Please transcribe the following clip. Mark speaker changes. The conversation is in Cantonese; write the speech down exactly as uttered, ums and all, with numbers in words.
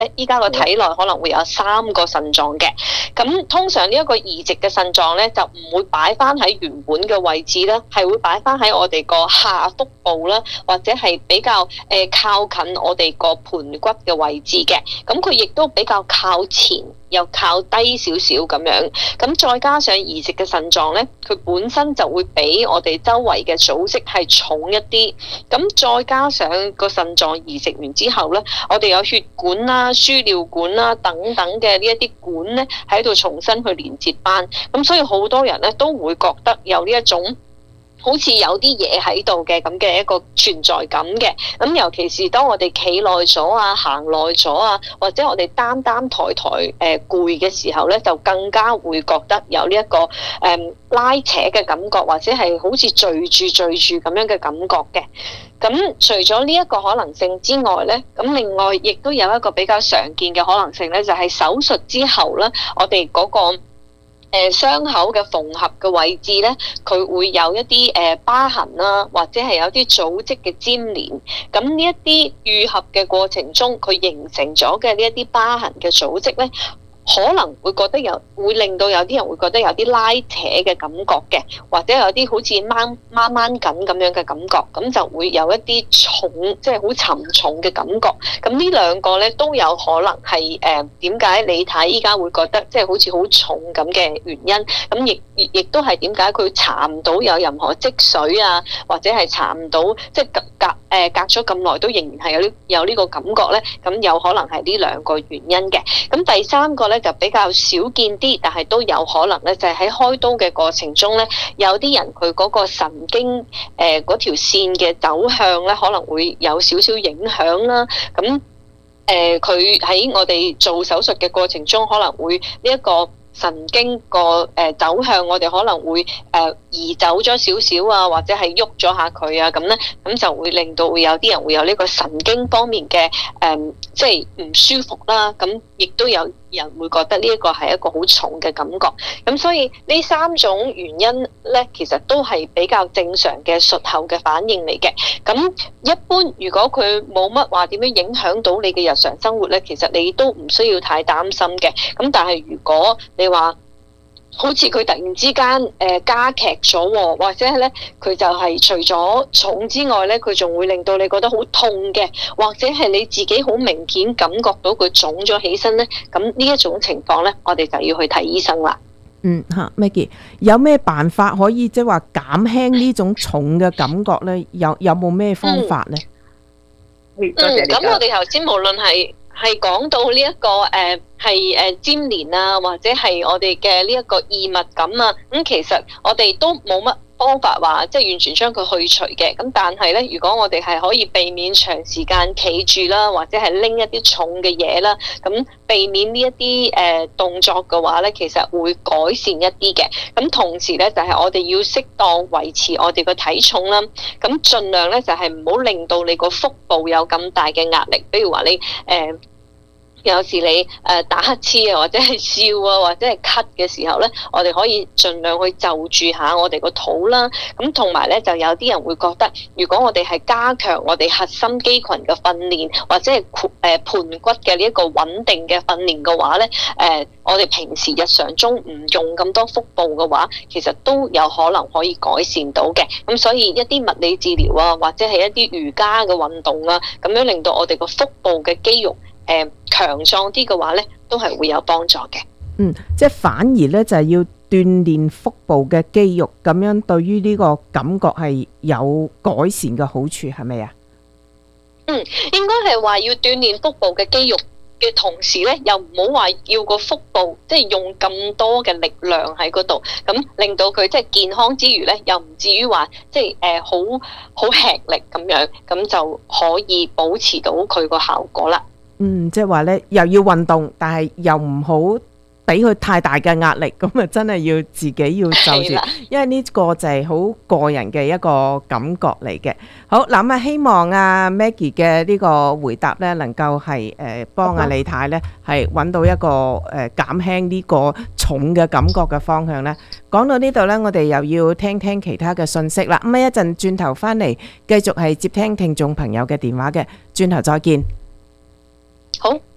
Speaker 1: 誒依家個體內可能會有三個腎臟嘅。咁通常呢一個移植嘅腎臟咧，就唔會擺翻喺原本嘅位置啦，係會擺翻喺我哋個下腹部啦，或者係比較誒、呃、靠近我哋個盤骨嘅位置嘅。咁佢亦都比較靠前，又靠低少少咁樣。咁再加上移植嘅腎臟咧，佢本身就會比我哋周圍嘅組織係重一啲。咁再加上個腎臟移植完之後咧，我哋有血管啦、輸尿管啦等等嘅呢一啲管咧喺度重新去連接翻。咁所以好多人咧都會覺得有呢一種好似有啲嘢喺度嘅咁嘅一個存在感嘅。咁尤其是當我哋企耐咗啊、行耐咗啊，或者我哋擔擔抬抬誒攰嘅時候咧，就更加會覺得有呢、這、一個誒、嗯、拉扯嘅感覺，或者係好似墜住墜住咁樣嘅感覺嘅。咁除咗呢一個可能性之外咧，咁另外亦都有一個比較常見嘅可能性咧，就係、是、手術之後咧，我哋嗰、那個誒傷口嘅縫合嘅位置咧，佢會有一啲誒疤痕啦，或者係有啲組織嘅粘連。咁呢一啲愈合嘅過程中，佢形成咗嘅呢一啲疤痕嘅組織咧，可能會覺得有，會令到有啲人會覺得有啲拉扯嘅感覺嘅，或者有啲好似掹掹掹緊咁樣嘅感覺，咁就會有一啲重，即係好沉重嘅感覺。咁呢兩個咧都有可能係誒點解你睇依家會覺得即係好似好重咁嘅原因。咁亦亦亦都係點解佢搽唔到有任何積水啊，或者係搽唔到即係隔隔誒隔咗咁耐都仍然係有呢有呢個感覺咧。咁有可能係呢兩個原因嘅。咁第三個咧就比較少見啲，但係都有可能咧，就係喺開刀嘅過程中咧，有啲人佢嗰個神經誒嗰條線嘅走向咧，可能會有少少影響啦。咁誒佢喺我哋做手術嘅過程中，可能會呢一個神經個誒走向，我哋可能會誒移走咗少少啊，或者係喐咗下佢啊，咁咧，咁就會令到會有啲人會有呢個神經方面嘅誒，即係唔舒服啦。咁亦都有人會覺得呢一個係一個好重嘅感覺。咁所以呢三種原因咧，其實都係比較正常嘅術後嘅反應嚟嘅。咁一般如果佢冇乜話點樣影響到你嘅日常生活咧，其實你都唔需要太擔心嘅。咁但係如果你話好似佢突然之間誒、呃、加劇咗，或者係咧佢就係除咗重之外咧，佢仲會令到你覺得好痛嘅，或者係你自己好明顯感覺到佢腫咗起身咧，咁呢一種情況咧，我哋就要去睇醫生啦。
Speaker 2: 嗯嚇 Maggie 有咩辦法可以即係話減輕呢種重嘅感覺咧？有有冇咩方法咧？
Speaker 1: 嗯，咁我哋頭先無論係係講到呢、這、一個誒係誒黏連啊，或者係我哋嘅呢一個異物感啊，咁其實我哋都冇乜方法話即係完全將佢去除嘅。咁但係咧，如果我哋係可以避免長時間企住啦，或者係拎一啲重嘅嘢啦，咁避免呢一啲誒動作嘅話咧，其實會改善一啲嘅。咁同時咧，就係、是、我哋要適當維持我哋個體重啦。咁盡量咧就係唔好令到你個腹部有咁大嘅壓力。比如話你誒。呃有時你誒打乞嗤啊，或者係笑啊，或者係咳嘅時候咧，我哋可以盡量去就住下我哋個肚啦。咁同埋咧，就有啲人會覺得，如果我哋係加強我哋核心肌群嘅訓練，或者係誒盤骨嘅呢一個穩定嘅訓練嘅話咧，誒、呃、我哋平時日常中唔用咁多腹部嘅話，其實都有可能可以改善到嘅。咁所以一啲物理治療啊，或者係一啲瑜伽嘅運動啊，咁樣令到我哋個腹部嘅肌肉誒強壯啲嘅話咧，都係會有幫助嘅。
Speaker 2: 嗯，即係反而咧就係要鍛煉腹部嘅肌肉，咁樣對於呢個感覺係有改善嘅好處，係咪啊？
Speaker 1: 嗯，應該係話要鍛煉腹部嘅肌肉嘅同時咧，又唔好話要個腹部即係用咁多嘅力量喺嗰度，咁令到佢即係健康之餘咧，又唔至於話即係誒好好吃力咁樣，咁就可以保持到佢個效果啦。
Speaker 2: 嗯，即係話咧，又要運動，但係又唔好俾佢太大嘅壓力，咁啊真係要自己要就住，因為呢個就係好個人嘅一個感覺嚟嘅。好，嗱啊，希望阿 Maggie 嘅呢個回答咧，能夠係誒幫阿李太咧係揾到一個誒減輕呢個重嘅感覺嘅方向咧。講到呢度咧，我哋又要聽聽其他嘅信息啦。咁啊一陣轉頭翻嚟，繼續係接聽聽眾朋友嘅電話嘅，轉頭再見。
Speaker 1: 好。